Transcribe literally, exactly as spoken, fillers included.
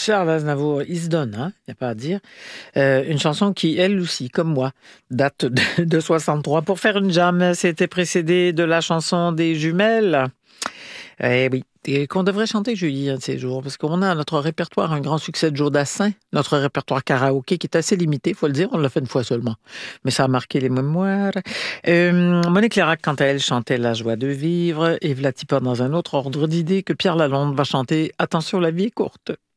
Charles Aznavour, il se donne, hein, il n'y a pas à dire. Euh, une chanson qui, elle aussi, comme moi, date de, de soixante-trois. Pour faire une jam, c'était précédé de la chanson des jumelles. Eh oui, et qu'on devrait chanter, Julie, un de ces jours, parce qu'on a à notre répertoire un grand succès de Joe Dassin, notre répertoire karaoké qui est assez limité, faut le dire, on l'a fait une fois seulement, mais ça a marqué les mémoires. Euh, Monique Lérac, quand elle chantait La joie de vivre, et Vlatipa dans un autre ordre d'idée que Pierre Lalonde va chanter Attention, la vie est courte.